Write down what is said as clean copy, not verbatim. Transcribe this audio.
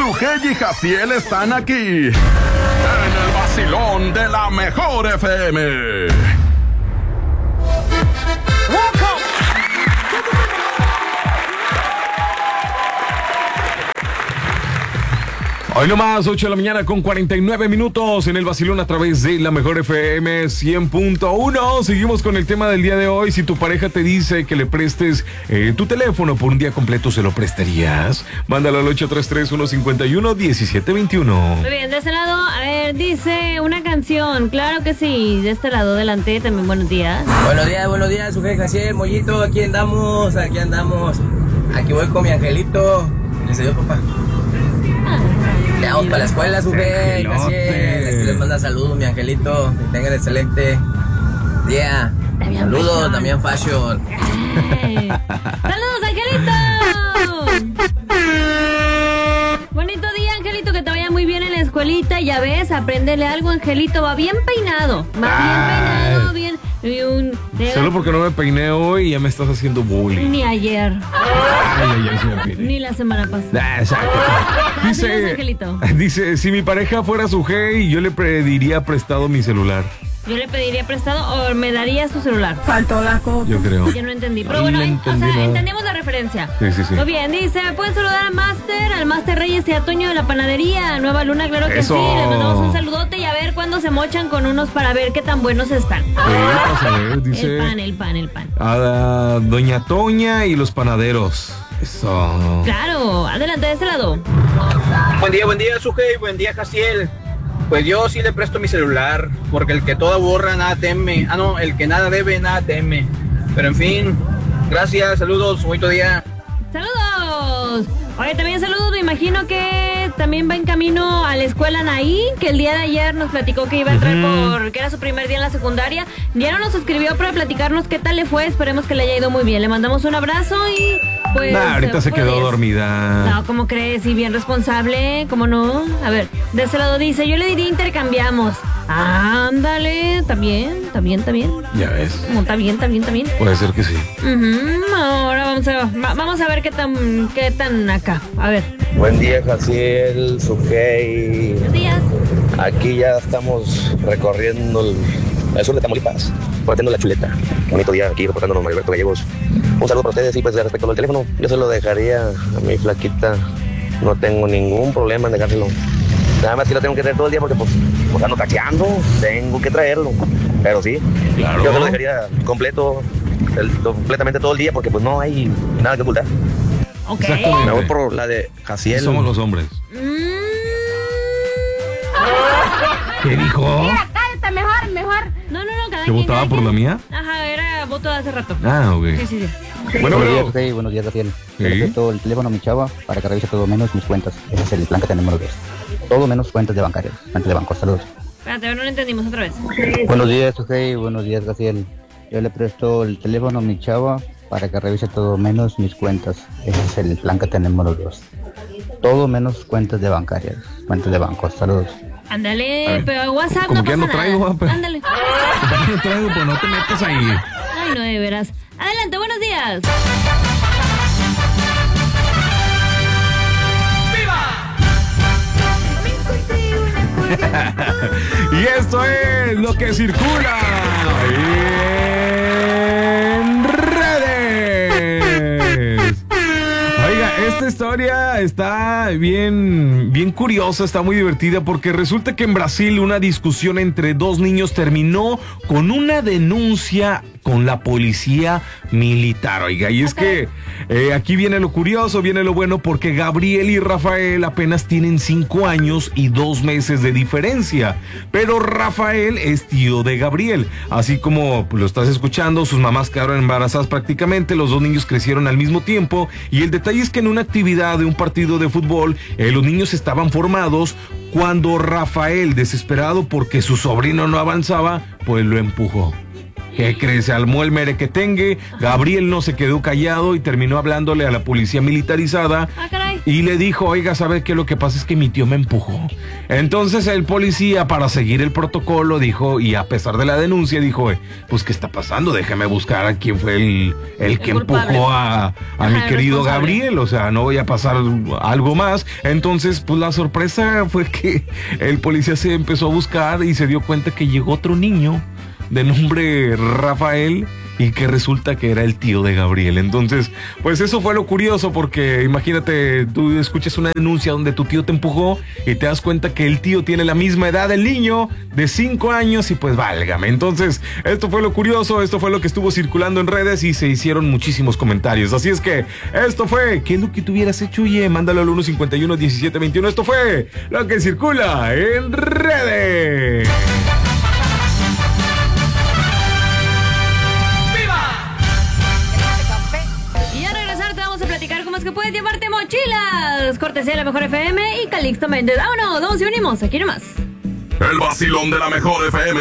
Sujei y Jaciel están aquí en el vacilón de la mejor FM. Hoy nomás, 8 de la mañana con 49 minutos en el vacilón a través de la mejor FM 100.1. Seguimos con el tema del día de hoy. Si tu pareja te dice que le prestes tu teléfono por un día completo, ¿se lo prestarías? Mándalo al 833-151-1721. Muy bien, de este lado, a ver, dice una canción. Claro que sí, de este lado, delante, también buenos días. Buenos días, Sujei, Jaciel, Mollito, aquí andamos. Aquí voy con mi angelito. ¿Les dio, papá? Ya vamos para la escuela, Sujei, Jaciel. Aquí les manda saludos, mi angelito. Que tengan excelente día. Saludos, Damián Fashion. ¡Saludos, angelito! Bonito día, angelito, que te vaya muy bien en la escuelita. Ya ves, apréndele algo, angelito. Va bien peinado. Bien. Solo porque no me peiné hoy ya me estás haciendo bullying. Ni ayer. Ayer sí me peiné. Ni la semana pasada. Exacto. Dice, si mi pareja fuera Sujei, yo le pediría prestado mi celular. Yo le pediría prestado o me daría su celular. Faltó la copa. Yo creo. Yo no entendí. Pero bueno, entendimos la referencia. Sí. Muy bien, dice, ¿pueden saludar al Máster Reyes y a Toño de la panadería? Nueva Luna, claro que Eso. sí. Les mandamos un saludote y a ver cuándo se mochan con unos para ver qué tan buenos están. Vamos a ver, dice. El pan. A Doña Toña y los panaderos. Eso. Claro, adelante de este lado. Buen día, Sujei, buen día, Jaciel. Pues yo sí le presto mi celular, porque el que todo borra, nada teme. El que nada debe, nada teme. Pero en fin, gracias, saludos, bonito día. ¡Saludos! Oye, también saludos, me imagino que también va en camino a la escuela Anaí, que el día de ayer nos platicó que iba a entrar porque era su primer día en la secundaria. Ya no nos escribió para platicarnos qué tal le fue, esperemos que le haya ido muy bien. Le mandamos un abrazo y pues... ahorita se quedó dormida. No, ¿cómo crees? Y bien responsable, ¿cómo no? A ver, de ese lado dice, yo le diría intercambiamos. Ándale, también. Ya ves. Está bien. Puede ser que sí. Ahora vamos a ver qué tan acá. A ver. Buen día, Jaciel, Sujei. Buenos días. Aquí ya estamos recorriendo el sur de Tamaulipas, partiendo la chuleta. Bonito día aquí reportándonos Mariberto Gallegos. Un saludo para ustedes y pues respecto al teléfono, yo se lo dejaría a mi flaquita. No tengo ningún problema en dejárselo. Nada más que lo tengo que traer todo el día porque pues ando cacheando, tengo que traerlo. Pero sí, claro. Yo se lo dejaría completamente todo el día porque pues no hay nada que ocultar. Ok. Me voy por la de Jaciel. Somos los hombres. ¿Qué dijo? Mira, cállate, mejor. No, cada ¿Te quien, votaba por la mía? Ajá, era voto de hace rato. Ok. Sí. Bueno, buenos días, Jaciel. ¿Sí? Respecto el teléfono a mi chava para que revise todo menos mis cuentas. Ese es el plan que tenemos los dos. Todo menos cuentas de bancarios, cuentas de banco. Saludos. Espérate, no lo entendimos otra vez. Buenos días, Sujei. Buenos días, Jaciel. Yo le presto el teléfono a mi chava para que revise todo menos mis cuentas. Ese es el plan que tenemos los dos. Todo menos cuentas de bancarias, cuentas de banco. Saludos. Ándale, pero WhatsApp como no que ya pasa no traigo, nada. pero... Ándale. No traigo, pues no te metas ahí. Ay, no, de veras. Adelante, buenos días. Y esto es lo que circula en redes. Oiga, esta historia está bien curiosa, está muy divertida porque resulta que en Brasil una discusión entre dos niños terminó con una denuncia con la policía militar, oiga, y es que aquí viene lo curioso, viene lo bueno, porque Gabriel y Rafael apenas tienen 5 años y 2 meses de diferencia, pero Rafael es tío de Gabriel, así como lo estás escuchando, sus mamás quedaron embarazadas prácticamente, los dos niños crecieron al mismo tiempo, y el detalle es que en una actividad de un partido de fútbol, los niños estaban formados cuando Rafael, desesperado porque su sobrino no avanzaba, pues lo empujó. ¿Qué crees? Se armó el merequetengue. Gabriel no se quedó callado y terminó hablándole a la policía militarizada. Ah, caray. Y le dijo, oiga, ¿sabe qué? Lo que pasa es que mi tío me empujó. Entonces el policía, para seguir el protocolo, dijo, y a pesar de la denuncia, dijo, pues, ¿qué está pasando? Déjame buscar a quién fue el que culpable. empujó a mi el querido responsable. Gabriel. O sea, no voy a pasar algo más. Entonces, pues la sorpresa fue que el policía se empezó a buscar y se dio cuenta que llegó otro niño de nombre Rafael y que resulta que era el tío de Gabriel. Entonces, pues eso fue lo curioso, porque imagínate, tú escuchas una denuncia donde tu tío te empujó y te das cuenta que el tío tiene la misma edad del niño, de 5 años, y pues válgame. Entonces, esto fue lo curioso, esto fue lo que estuvo circulando en redes y se hicieron muchísimos comentarios. Así es que esto fue, ¿qué es lo que tú hubieras hecho? Oye, mándalo al 151-1721. Esto fue lo que circula en redes. Que puedes llevarte mochilas. Cortesía de la Mejor FM y Calixto Méndez. Vámonos, y unimos aquí nomás. El vacilón de la Mejor FM.